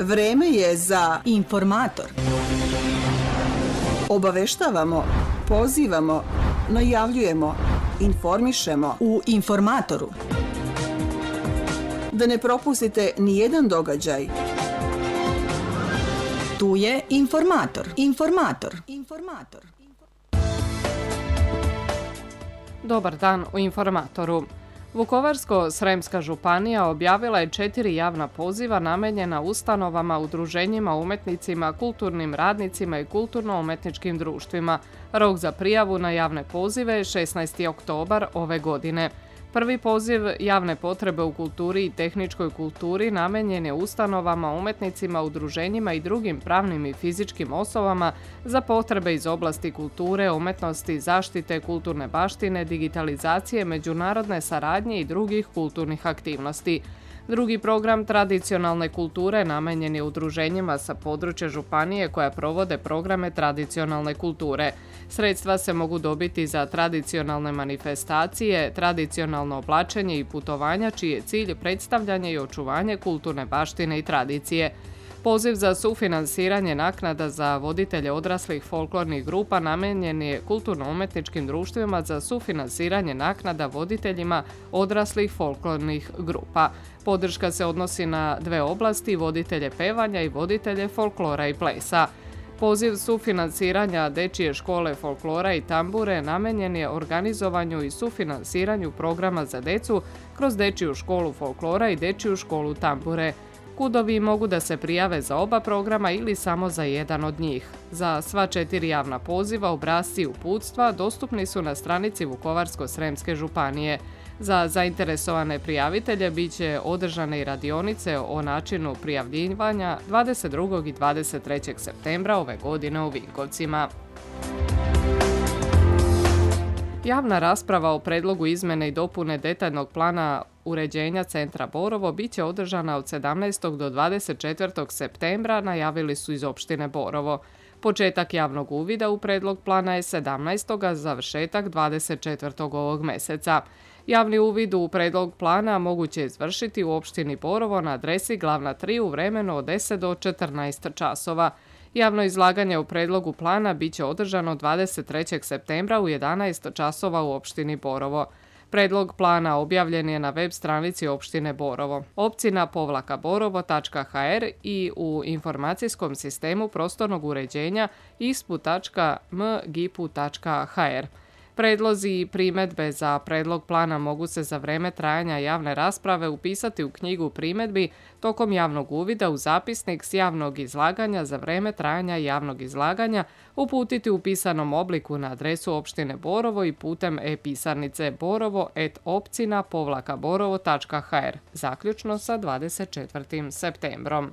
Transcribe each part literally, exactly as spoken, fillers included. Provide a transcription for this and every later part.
Vreme je za Informator. Obaveštavamo, pozivamo, najavljujemo, informišemo U Informatoru. da ne propustite ni jedan događaj. Tu je Informator. Informator. Informator. Dobar dan u Informatoru. Vukovarsko-sremska županija objavila je četiri javna poziva namenjena ustanovama, udruženjima, umetnicima, kulturnim radnicima i kulturno-umetničkim društvima. Rok za prijavu na javne pozive je šesnaesti oktobar ove godine. Prvi poziv javne potrebe u kulturi i tehničkoj kulturi namenjen je ustanovama, umetnicima, udruženjima i drugim pravnim i fizičkim osobama za potrebe iz oblasti kulture, umetnosti, zaštite, kulturne baštine, digitalizacije, međunarodne saradnje i drugih kulturnih aktivnosti. Drugi program tradicionalne kulture namenjen je udruženjima sa područja županije koja provode programe tradicionalne kulture. Sredstva se mogu dobiti za tradicionalne manifestacije, tradicionalno oblačenje i putovanja čiji je cilj predstavljanje i očuvanje kulturne baštine i tradicije. Poziv za sufinansiranje naknada za voditelje odraslih folklornih grupa namenjen je kulturno-umetničkim društvima za sufinansiranje naknada voditeljima odraslih folklornih grupa. Podrška se odnosi na dve oblasti, voditelje pevanja i voditelje folklora i plesa. Poziv sufinansiranja Dečije škole folklora i tambure namenjen je organizovanju i sufinansiranju programa za decu kroz Dečiju školu folklora i Dečiju školu tambure. Kudovi mogu da se prijave za oba programa ili samo za jedan od njih. Za sva četiri javna poziva obrasci uputstva dostupni su na stranici Vukovarsko-sremske županije. Za zainteresovane prijavitelje bit će održane i radionice o načinu prijavljivanja dvadeset drugog i dvadeset trećeg septembra ove godine u Vinkovcima. Javna rasprava o predlogu izmene i dopune detaljnog plana uređenja centra Borovo bit će održana od sedamnaestog do dvadeset četvrtog septembra, najavili su iz opštine Borovo. Početak javnog uvida u predlog plana je sedamnaestog a završetak dvadeset četvrtog ovog meseca. Javni uvid u predlog plana moguće je izvršiti u opštini Borovo na adresi Glavna tri u vremenu od deset do četrnaest časova. Javno izlaganje u predlogu plana bit će održano dvadeset trećeg septembra u jedanaest časova u opštini Borovo. Predlog plana objavljen je na web stranici opštine Borovo, općina povlaka borovo tačka ha er i u informacijskom sistemu prostornog uređenja ispu tačka em ge i pe u tačka ha er. Predlozi i primedbe za predlog plana mogu se za vreme trajanja javne rasprave upisati u knjigu primedbi tokom javnog uvida u zapisnik s javnog izlaganja za vreme trajanja javnog izlaganja, uputiti u pisanom obliku na adresu opštine Borovo i putem e-pisarnice borovo et opcina povlaka borovo tačka ha er, zaključno sa dvadeset četvrtog septembrom.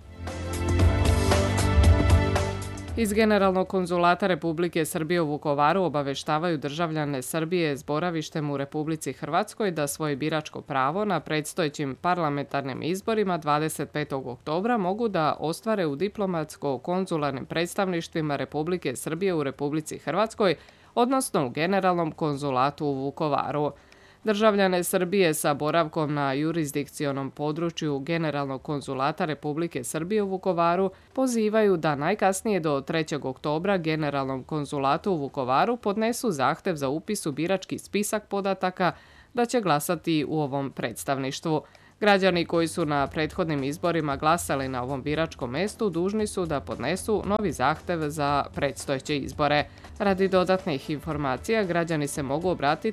Iz Generalnog konzulata Republike Srbije u Vukovaru obaveštavaju državljane Srbije s boravištem u Republici Hrvatskoj da svoje biračko pravo na predstojećim parlamentarnim izborima dvadeset petog oktobra mogu da ostvare u diplomatsko-konzularnim predstavništvima Republike Srbije u Republici Hrvatskoj, odnosno u Generalnom konzulatu u Vukovaru. Državljane Srbije sa boravkom na jurisdikcionom području Generalnog konzulata Republike Srbije u Vukovaru pozivaju da najkasnije do trećeg oktobra Generalnom konzulatu u Vukovaru podnesu zahtev za upis u birački spisak podataka da će glasati u ovom predstavništvu. Građani koji su na prethodnim izborima glasali na ovom biračkom mestu dužni su da podnesu novi zahtev za predstojeće izbore. Radi dodatnih informacija građani se mogu obratiti